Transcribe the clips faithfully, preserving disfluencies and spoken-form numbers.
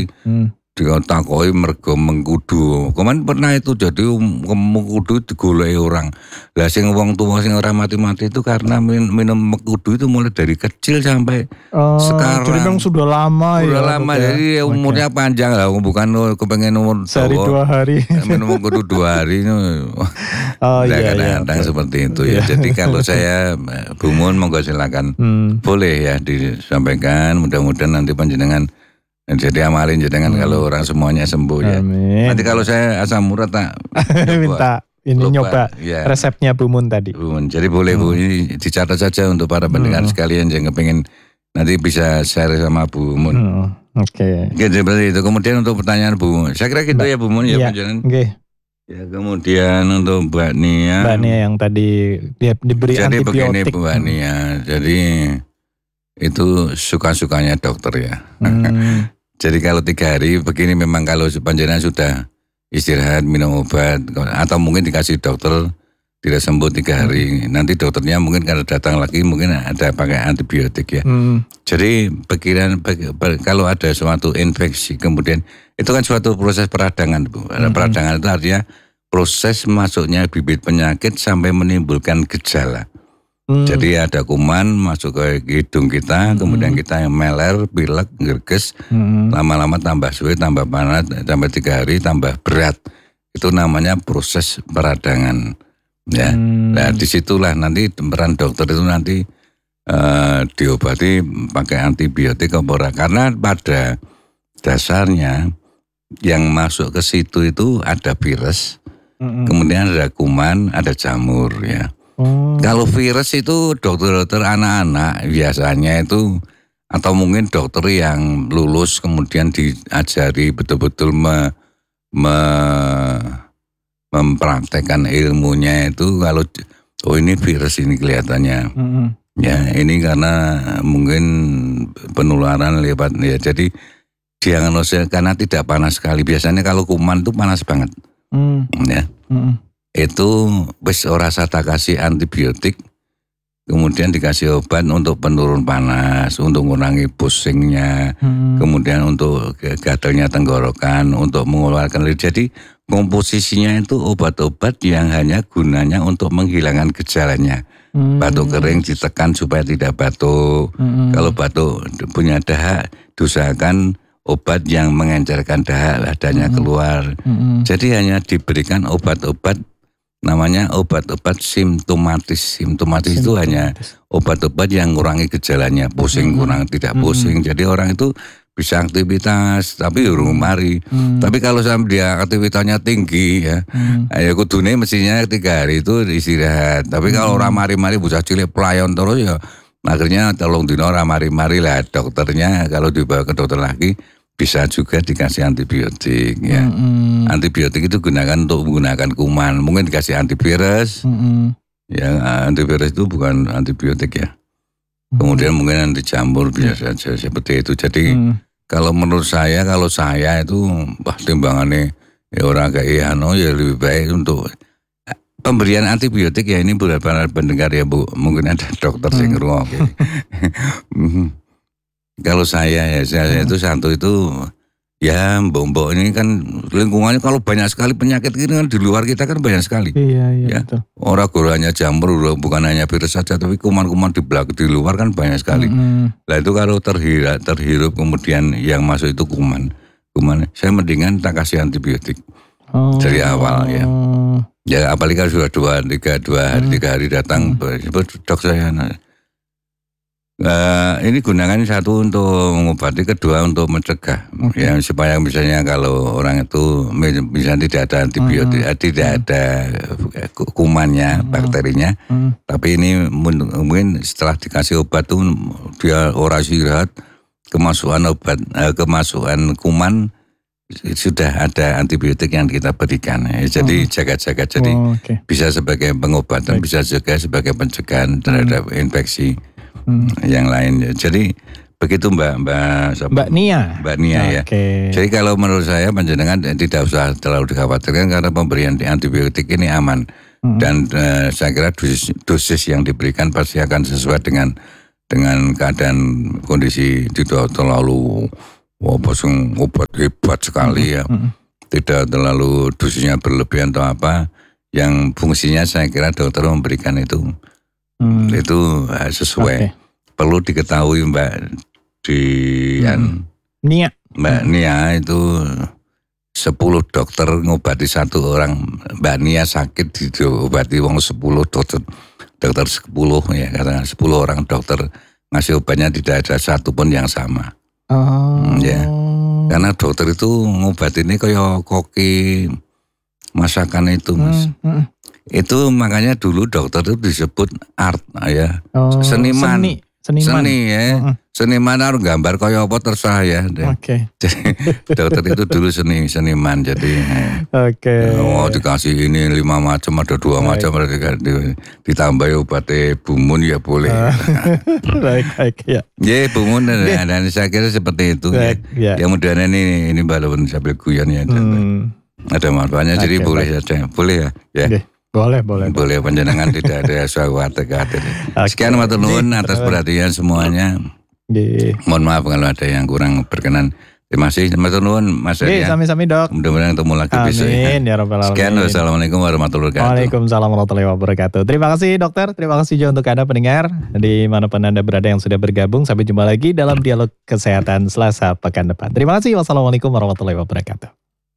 Hmm. Dikatakan mergo mengkudu. Kemarin pernah itu jadi mengkudu digoleki orang. Lah sing wong tua sing ora mati-mati itu karena min, minum mengkudu itu mulai dari kecil sampai oh, sekarang. Jadi memang sudah lama sudah ya. Sudah lama jadi ya, umurnya okay. panjang lah. Bukan kepengen umur sehari tua, dua hari. Minum mengkudu dua hari itu. Oh iya kadang-kadang iya. seperti itu ya. Jadi kalau saya Bu Mun monggo silakan. Hmm. Boleh ya disampaikan. Mudah-mudahan nanti panjenengan jadi amalin jenengan hmm. kalau orang semuanya sembuh ya. Amin. Nanti kalau saya asam urat tak minta ini lupa, nyoba ya. Resepnya Bu Mun tadi. Bu Mun. Jadi boleh hmm. Bu ini dicatat saja untuk para pendengar hmm. sekalian yang kepingin nanti bisa share sama Bu Mun. Hmm. Oke. Okay. Jadi seperti itu. Kemudian untuk pertanyaan Bu Mun, saya kira gitu ba- ya Bu Mun ya. Iya. Okay. Ya kemudian untuk Mbak Nia. Mbak Nia yang tadi dia diberi jadi antibiotik. Jadi begini Mbak Nia. Jadi itu suka-sukanya dokter ya. Hmm. Jadi kalau tiga hari begini memang kalau panjenengan sudah istirahat minum obat atau mungkin dikasih dokter tidak sembuh tiga hari hmm. nanti dokternya mungkin kalau datang lagi mungkin ada pakai antibiotik ya. Hmm. Jadi pikiran kalau ada suatu infeksi kemudian itu kan suatu proses peradangan Bu. Hmm. Peradangan itu artinya proses masuknya bibit penyakit sampai menimbulkan gejala. Hmm. Jadi ada kuman masuk ke hidung kita, hmm. kemudian kita yang meler, pilek, gerges, hmm. lama-lama tambah sulit, tambah panas, tambah tiga hari, tambah berat. Itu namanya proses peradangan. Ya, hmm. nah disitulah nanti peran dokter itu nanti uh, diobati pakai antibiotik apa karena pada dasarnya yang masuk ke situ itu ada virus, hmm. kemudian ada kuman, ada jamur ya. Hmm. Kalau virus itu dokter-dokter anak-anak biasanya itu atau mungkin dokter yang lulus kemudian diajari betul-betul me, me, mempraktekkan ilmunya itu kalau oh ini virus ini kelihatannya hmm. ya ini karena mungkin penularan lewat ya jadi diagnosa karena tidak panas sekali biasanya kalau kuman itu panas banget hmm. ya. Hmm. Itu wis ora sata kasih antibiotik kemudian dikasih obat untuk penurun panas untuk mengurangi pusingnya hmm. kemudian untuk gatalnya tenggorokan untuk mengeluarkan liur jadi komposisinya itu obat-obat yang hanya gunanya untuk menghilangkan gejalanya hmm. batuk kering ditekan supaya tidak batuk hmm. kalau batuk punya dahak diusahakan obat yang mengencerkan dahak adanya hmm. keluar hmm. jadi hanya diberikan obat-obat namanya obat-obat simptomatis. Simptomatis itu hanya obat-obat yang mengurangi gejalanya, pusing mm-hmm. kurang tidak pusing. Mm-hmm. Jadi orang itu bisa aktivitas, tapi urung mari. Mm-hmm. Tapi kalau sampai dia aktivitasnya tinggi ya, mm-hmm. ya kudune mestinya tiga hari itu istirahat. Tapi kalau mm-hmm. orang mari-mari bocah cilik pelayon terus ya, akhirnya tolong dino orang mari-mari lah dokternya kalau dibawa ke dokter lagi. Bisa juga dikasih antibiotik ya. Mm-hmm. Antibiotik itu gunakan untuk menggunakan kuman. Mungkin dikasih antivirus. Mm-hmm. Ya, antivirus itu bukan antibiotik ya. Mm-hmm. Kemudian mungkin anticampur biasa saja seperti itu. Jadi mm-hmm. kalau menurut saya kalau saya itu wah timbangannya ya orang kayak ano ya lebih baik untuk pemberian antibiotik ya ini buat para pendengar ya Bu. Mungkin ada dokter mm-hmm. sing ngrungokne. Kalau saya ya, saya itu satu itu ya mbok-mbok ini kan lingkungannya kalau banyak sekali penyakit ini kan di luar kita kan banyak sekali. Iya, iya ya. Betul. Orang goranya jamur bukan hanya virus saja tapi kuman-kuman di belakang di luar kan banyak sekali. Mm-hmm. Nah itu kalau terhirup, terhirup kemudian yang masuk itu kuman. Kuman saya mendingan tak kasih antibiotik oh. dari awal ya. Ya apalagi kalau sudah dua, tiga, dua hari, hmm. tiga hari datang hmm. dok saya. Nah, ini gunakan satu untuk mengobati, kedua untuk mencegah, okay. ya supaya misalnya kalau orang itu misalnya tidak ada antibiotik, mm-hmm. tidak ada kumannya, mm-hmm. bakterinya, mm-hmm. tapi ini mungkin setelah dikasih obat tuh dia orasi istirahat, kemasukan obat, eh, kemasukan kuman sudah ada antibiotik yang kita berikan, ya, jadi oh. jaga-jaga, jadi oh, okay. bisa sebagai pengobatan, Baik. bisa juga sebagai pencegahan terhadap mm-hmm. infeksi. Hmm. Yang lain ya. Jadi begitu Mbak Mbak Mbak Nia. Mbak Nia ya. Okay. Jadi kalau menurut saya panjenengan tidak usah terlalu dikhawatirkan karena pemberian antibiotik ini aman hmm. dan uh, saya kira dosis, dosis yang diberikan pasti akan sesuai dengan dengan keadaan kondisi tidak terlalu wah pasang obat hebat sekali ya. Mm-hmm. Tidak terlalu dosisnya berlebihan atau apa. Yang fungsinya saya kira dokter memberikan itu. Hmm. Itu sesuai. Okay. Perlu diketahui Mbak di hmm. Nia. Mbak hmm. Nia itu sepuluh dokter ngobati satu orang. Mbak Nia sakit diobati wong sepuluh dokter. Dokter sepuluh ya, karena sepuluh orang dokter ngasih obatnya tidak ada satu pun yang sama. Oh. Hmm, ya. Karena dokter itu ngobati ini kayak koki masakan itu Mas. Hmm, hmm. Itu makanya dulu dokter itu disebut art ya. Oh, seniman. Seni, seniman. Seni ya. Uh-uh. Seniman harus gambar kayak apa terserah ya. Oke. Okay. Dokter itu dulu seni seniman jadi. Oke. Okay. Oh dikasih ini lima macam ada dua baik. macam ada ditambah obatnya bumun ya boleh. Baik baik ya. Ya bumun dan, dan saya kira seperti itu. Baik, ya. Ya. Yang mudahan ini ini balon sambil guyon ya. Hmm. Ada manfaatnya jadi okay, boleh baik. saja boleh ya. Ya. Okay. Boleh, boleh. Boleh panjenengan tidak ada suatu khawatir. Sekian matur nuwun atas perhatian semuanya. Nggih. Mohon maaf kalau ada yang kurang berkenan. Terima kasih matur nuwun Mas Arya. Nggih, sami-sami Dok. Mudah-mudahan ketemu lagi Amin, besok. Amin ya rabbal alamin. Sekian wassalamualaikum warahmatullahi wabarakatuh. Waalaikumsalam warahmatullahi wabarakatuh. Terima kasih dokter, terima kasih juga untuk Anda pendengar dimanapun Anda berada yang sudah bergabung. Sampai jumpa lagi dalam dialog kesehatan Selasa pekan depan. Terima kasih. Wassalamualaikum warahmatullahi wabarakatuh.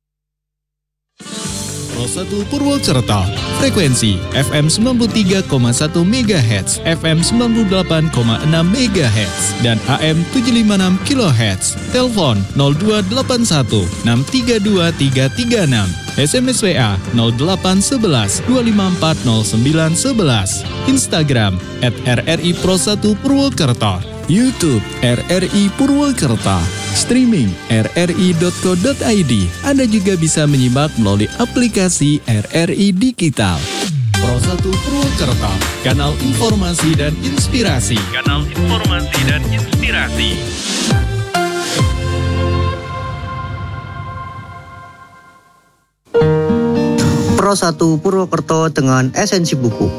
Pro satu Purwokerto, frekuensi F M sembilan puluh tiga koma satu megahertz, F M sembilan puluh delapan koma enam megahertz, dan A M tujuh lima enam kilohertz. Telepon nol dua delapan satu enam tiga dua tiga tiga enam, S M S W A nol delapan satu satu dua lima empat nol sembilan satu satu, Instagram at R R I Pro satu Purwokerto, YouTube R R I Purwokerto, streaming r r i dot co dot i d. Anda juga bisa menyimak melalui aplikasi R R I Digital. Pro satu Purwokerto, kanal informasi dan inspirasi. Kanal informasi dan inspirasi. Pro satu Purwokerto dengan esensi buku.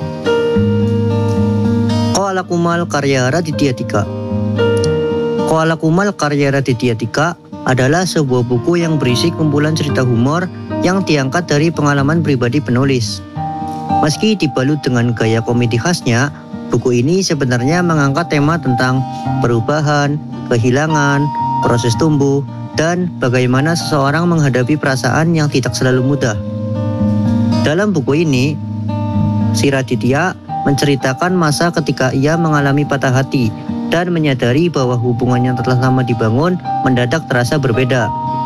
Koala Kumal karya Raditya Dika. Koala Kumal karya Raditya Dika adalah sebuah buku yang berisi kumpulan cerita humor yang diangkat dari pengalaman pribadi penulis. Meski dibalut dengan gaya komedi khasnya, buku ini sebenarnya mengangkat tema tentang perubahan, kehilangan, proses tumbuh, dan bagaimana seseorang menghadapi perasaan yang tidak selalu mudah. Dalam buku ini, si Raditya menceritakan masa ketika ia mengalami patah hati dan menyadari bahwa hubungan yang telah lama dibangun mendadak terasa berbeda.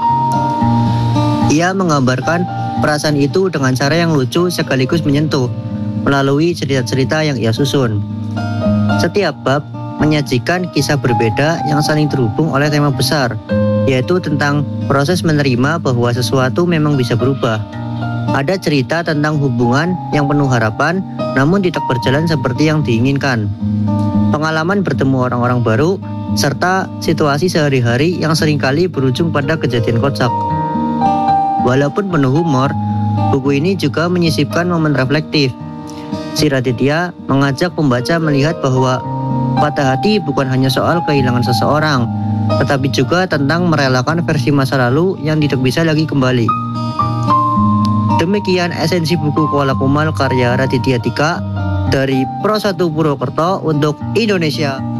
Ia menggambarkan perasaan itu dengan cara yang lucu sekaligus menyentuh melalui cerita-cerita yang ia susun. Setiap bab menyajikan kisah berbeda yang saling terhubung oleh tema besar, yaitu tentang proses menerima bahwa sesuatu memang bisa berubah. Ada cerita tentang hubungan yang penuh harapan namun tidak berjalan seperti yang diinginkan. Pengalaman bertemu orang-orang baru, serta situasi sehari-hari yang seringkali berujung pada kejadian kocak. Walaupun penuh humor, buku ini juga menyisipkan momen reflektif. Si Raditya mengajak pembaca melihat bahwa patah hati bukan hanya soal kehilangan seseorang, tetapi juga tentang merelakan versi masa lalu yang tidak bisa lagi kembali. Demikian esensi buku Koala Kumal karya Raditya Dika dari Pro satu Purwokerto untuk Indonesia.